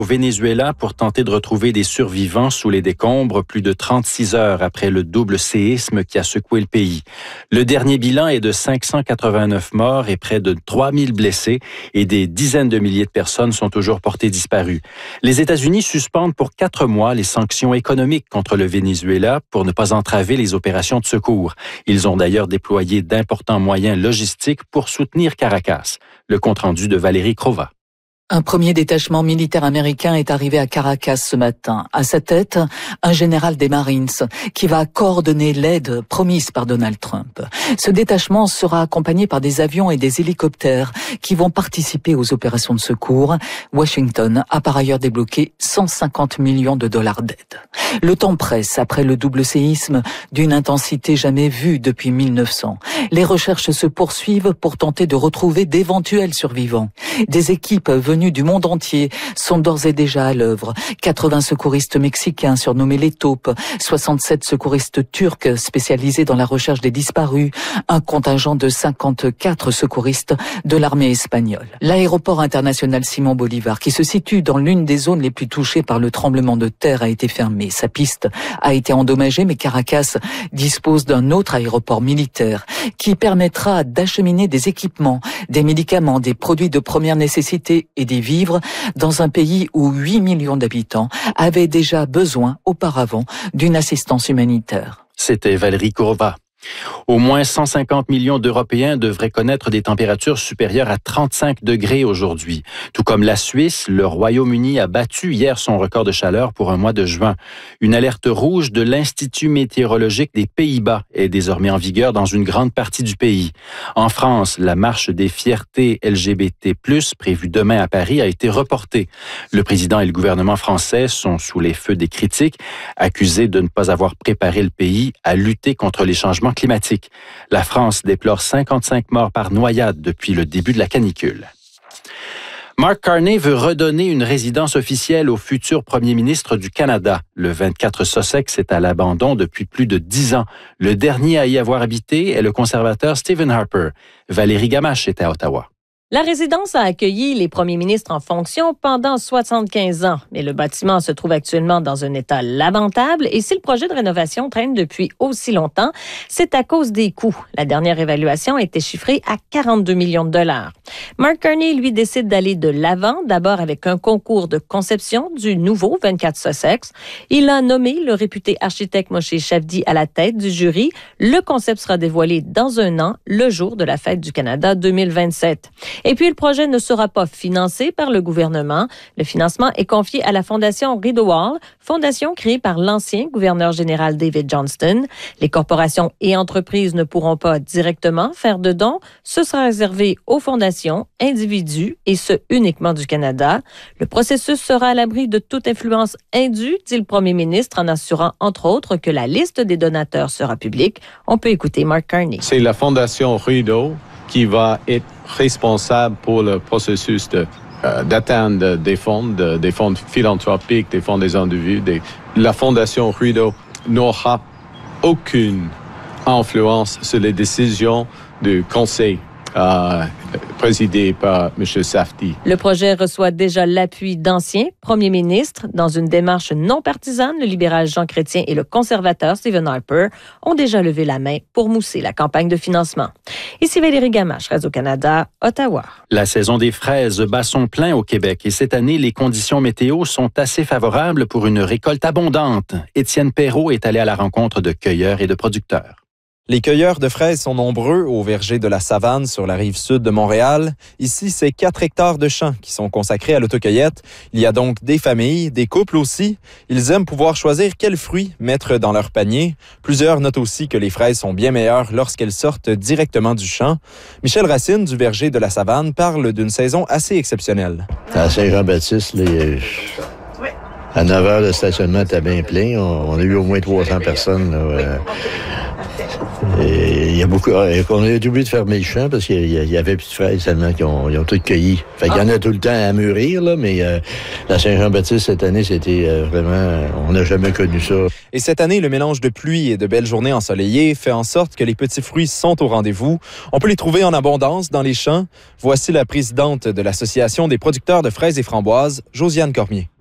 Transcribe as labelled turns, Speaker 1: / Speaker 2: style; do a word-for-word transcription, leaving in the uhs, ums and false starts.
Speaker 1: au Venezuela pour tenter de retrouver des survivants sous les décombres plus de trente-six heures après le double séisme qui a secoué le pays. Le dernier bilan est de cinq cent quatre-vingt-neuf morts et près de trois mille blessés et des dizaines de milliers de personnes sont toujours portées disparues. Les États-Unis suspendent pour quatre mois les sanctions économiques contre le Venezuela pour ne pas entraver les opérations de secours. Ils ont d'ailleurs déployé d'importants moyens logistiques pour soutenir Caracas. Le compte-rendu de Valérie Crova.
Speaker 2: Un premier détachement militaire américain est arrivé à Caracas ce matin. À sa tête, un général des Marines qui va coordonner l'aide promise par Donald Trump. Ce détachement sera accompagné par des avions et des hélicoptères qui vont participer aux opérations de secours. Washington a par ailleurs débloqué cent cinquante millions de dollars d'aide. Le temps presse après le double séisme d'une intensité jamais vue depuis mille neuf cents. Les recherches se poursuivent pour tenter de retrouver d'éventuels survivants. Des équipes venues du monde entier sont d'ores et déjà à l'œuvre. quatre-vingts secouristes mexicains surnommés les taupes, soixante-sept secouristes turcs spécialisés dans la recherche des disparus, un contingent de cinquante-quatre secouristes de l'armée espagnole. L'aéroport international Simón Bolívar, qui se situe dans l'une des zones les plus touchées par le tremblement de terre, a été fermé. Sa piste a été endommagée, mais Caracas dispose d'un autre aéroport militaire qui permettra d'acheminer des équipements, des médicaments, des produits de première nécessité et des vivres dans un pays où huit millions d'habitants avaient déjà besoin auparavant d'une assistance humanitaire.
Speaker 1: C'était Valérie Crova. Au moins cent cinquante millions d'Européens devraient connaître des températures supérieures à trente-cinq degrés aujourd'hui. Tout comme la Suisse, le Royaume-Uni a battu hier son record de chaleur pour un mois de juin. Une alerte rouge de l'Institut météorologique des Pays-Bas est désormais en vigueur dans une grande partie du pays. En France, la marche des fiertés L G B T plus, prévue demain à Paris, a été reportée. Le président et le gouvernement français sont sous les feux des critiques, accusés de ne pas avoir préparé le pays à lutter contre les changements climatique. La France déplore cinquante-cinq morts par noyade depuis le début de la canicule. Mark Carney veut redonner une résidence officielle au futur premier ministre du Canada. Le vingt-quatre Sussex est à l'abandon depuis plus de dix ans. Le dernier à y avoir habité est le conservateur Stephen Harper. Valérie Gamache était à Ottawa.
Speaker 3: La résidence a accueilli les premiers ministres en fonction pendant soixante-quinze ans, mais le bâtiment se trouve actuellement dans un état lamentable et si le projet de rénovation traîne depuis aussi longtemps, c'est à cause des coûts. La dernière évaluation a été chiffrée à quarante-deux millions de dollars. Mark Carney, lui, décide d'aller de l'avant, d'abord avec un concours de conception du nouveau vingt-quatre Sussex. Il a nommé le réputé architecte Moshe Shavdi à la tête du jury. Le concept sera dévoilé dans un an, le jour de la Fête du Canada deux mille vingt-sept. Et puis, le projet ne sera pas financé par le gouvernement. Le financement est confié à la Fondation Rideau Hall, fondation créée par l'ancien gouverneur général David Johnston. Les corporations et entreprises ne pourront pas directement faire de dons. Ce sera réservé aux fondations, individus, et ce, uniquement du Canada. Le processus sera à l'abri de toute influence indue, dit le premier ministre, en assurant, entre autres, que la liste des donateurs sera publique. On peut écouter Mark Carney.
Speaker 4: C'est la Fondation Rideau qui va être responsable pour le processus de, euh, d'atteindre des fonds, de, des fonds philanthropiques, des fonds des individus. Des... La Fondation Rideau n'aura aucune influence sur les décisions du Conseil euh, présidé par M. Safdie.
Speaker 3: Le projet reçoit déjà l'appui d'anciens premiers ministres. Dans une démarche non partisane, le libéral Jean Chrétien et le conservateur Stephen Harper ont déjà levé la main pour mousser la campagne de financement. Ici Valérie Gamache, Radio-Canada, Ottawa.
Speaker 1: La saison des fraises bat son plein au Québec et cette année, les conditions météo sont assez favorables pour une récolte abondante. Étienne Perrault est allé à la rencontre de cueilleurs et de producteurs.
Speaker 5: Les cueilleurs de fraises sont nombreux au verger de la Savane sur la rive sud de Montréal. Ici, c'est quatre hectares de champs qui sont consacrés à l'autocueillette. Il y a donc des familles, des couples aussi. Ils aiment pouvoir choisir quels fruits mettre dans leur panier. Plusieurs notent aussi que les fraises sont bien meilleures lorsqu'elles sortent directement du champ. Michel Racine du verger de la Savane parle d'une saison assez exceptionnelle.
Speaker 6: À Saint-Jean-Baptiste, les... à neuf heures, le stationnement était bien plein. On a eu au moins trois cents personnes. Là, euh... Et il y a beaucoup. On a oublié de fermer le champ parce qu'il y avait plus de fraises seulement qui ont, ils ont tout cueilli. Fait qu'il y en a tout le temps à mûrir, là, mais euh, la Saint-Jean-Baptiste, cette année, c'était euh, vraiment. On n'a jamais connu ça.
Speaker 5: Et cette année, le mélange de pluie et de belles journées ensoleillées fait en sorte que les petits fruits sont au rendez-vous. On peut les trouver en abondance dans les champs. Voici la présidente de l'Association des producteurs de fraises et framboises, Josiane Cormier.